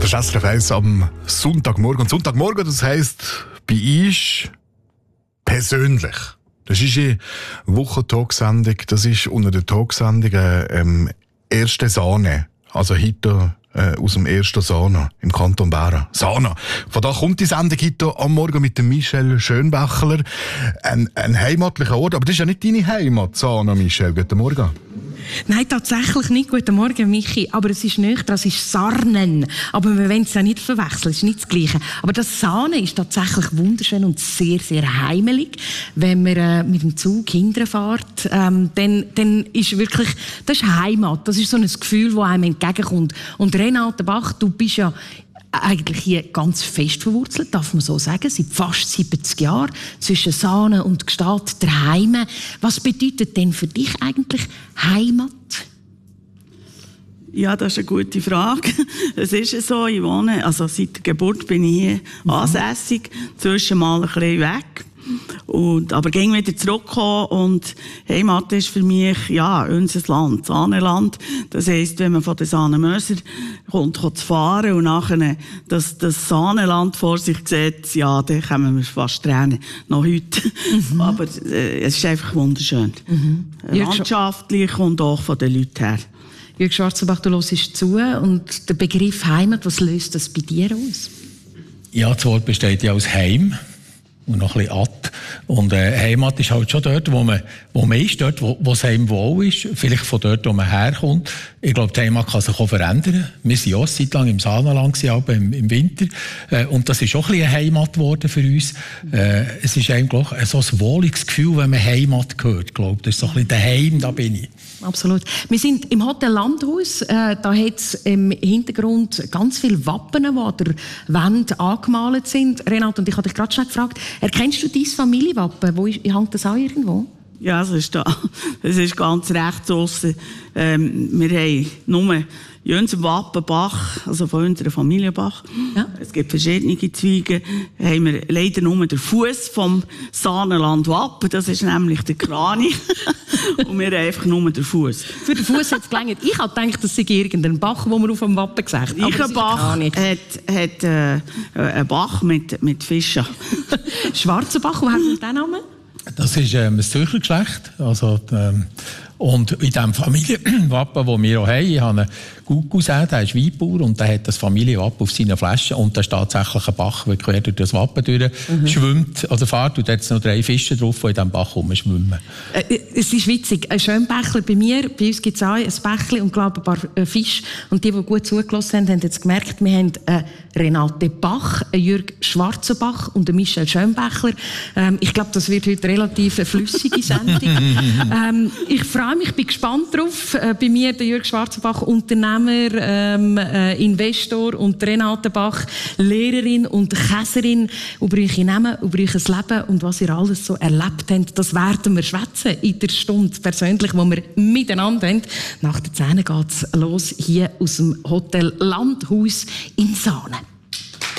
Das ist SRF 1 am Sonntagmorgen. Und Sonntagmorgen, das heisst bei uns persönlich. Das ist eine Wochen-Talksendung. Das ist unter den Talksendungen erste Sahne. Also heute aus dem ersten Sana im Kanton Bern. Sana. Von da kommt die Sendung heute am Morgen mit dem Michel Schönbächler. Ein heimatlicher Ort. Aber das ist ja nicht deine Heimat, Sana, Michel. Guten Morgen. Nein, tatsächlich nicht. Guten Morgen, Michi. Aber es ist nicht, das ist Sarnen. Aber wir wollen es ja nicht verwechseln, es ist nicht das Gleiche. Aber das Sahne ist tatsächlich wunderschön und sehr, sehr heimelig. Wenn man mit dem Zug hinterfährt, dann ist wirklich, das ist Heimat. Das ist so ein Gefühl, das einem entgegenkommt. Und Renate Bach, du bist ja eigentlich hier ganz fest verwurzelt, darf man so sagen, seit fast 70 Jahren zwischen Sahne und Gstaad daheim. Was bedeutet denn für dich eigentlich Heimat? Ja, das ist eine gute Frage. Es ist so, ich wohne, also seit der Geburt bin ich hier ansässig, zwischen mal ein bisschen weg. Aber ging wieder zurückgekommen und Heimat ist für mich, ja, unser Land, Saanenland. Das heisst, wenn man von den Saanemöser kommt zu fahren und nachher das Saanenland vor sich sieht, ja, dann kommen wir fast Tränen, noch heute. Aber es ist einfach wunderschön. Landschaftlich und auch von den Leuten her. Jürg Schwarzenbach, du hörst zu und der Begriff Heimat, was löst das bei dir aus? Ja, das Wort besteht ja aus Heim. Und noch ein bisschen Att. Und Heimat ist halt schon dort, wo man ist, dort, wo es einem wohl ist. Vielleicht von dort, wo man herkommt. Ich glaube, die Heimat kann sich auch verändern. Wir waren auch eine Zeit lang im Saanenland, im Winter. Und das ist auch ein bisschen eine Heimat geworden für uns. Es ist eigentlich so ein wohliges Gefühl, wenn man Heimat hört. Ich glaube, das ist so ein bisschen daheim, da bin ich. Absolut. Wir sind im Hotel Landhaus. Da hat es im Hintergrund ganz viele Wappen, die an der Wand angemalt sind. Renate, und ich habe dich gerade schnell gefragt, erkennst du dein Familienwappen? Wo hängt das an irgendwo? Ja, es ist da. Es ist ganz rechts aussen. Wir haben nur unser Wappen Bach, also von unserer Familie Bach. Ja. Es gibt verschiedene Zweige. Haben wir leider nur den Fuß vom Saanenland Wappen. Das ist nämlich der Kranich. Und wir haben einfach nur den Fuß. Für den Fuß hat es gelangt. Ich habe gedacht, das sei irgendein Bach, den man auf dem Wappen gesagt hat. Ein Bach hat einen Bach mit Fischen. Schwarzer Bach, wo hat man den Namen? Das ist ein Zürchergeschlecht. Also, und in diesem Familienwappen, das wir auch haben, ich habe einen Cousin, der ist Weinbauer und der hat das Familienwappen auf seinen Flaschen und da ist tatsächlich ein Bach, der quer durch das Wappen schwimmt oder fährt und da hat es noch 3 Fische drauf, die in diesem Bach rumschwimmen. Es ist witzig, ein Schönbächler bei uns gibt es auch ein Bächli und glaube ein paar Fische und die gut zugelassen haben, haben jetzt gemerkt, wir haben Renate Bach, Jürg Schwarzenbach und Michel Schönbächler. Ich glaube, das wird heute relativ eine flüssige Sendung. Ich freue mich, bin gespannt drauf. Bei mir der Jürg Schwarzenbach, Unternehmer, Investor und Renate Bach, Lehrerin und Käserin, über eure Namen, über euer Leben und was ihr alles so erlebt habt. Das werden wir schwätzen in der Stunde persönlich, wo wir miteinander haben. Nach der 10 geht es los hier aus dem Hotel Landhaus in Sahne.